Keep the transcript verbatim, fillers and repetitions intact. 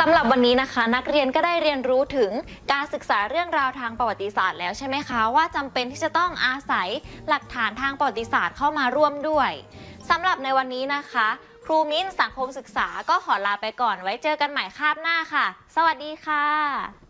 สำหรับวันนี้นะคะนักเรียนก็ได้เรียนรู้ถึงการศึกษาเรื่องราวทางประวัติศาสตร์แล้วใช่ไหมคะว่าจำเป็นที่จะต้องอาศัยหลักฐานทางประวัติศาสตร์เข้ามาร่วมด้วยสำหรับในวันนี้นะคะครูมิ้นสังคมศึกษาก็ขอลาไปก่อนไว้เจอกันใหม่คาบหน้าค่ะสวัสดีค่ะ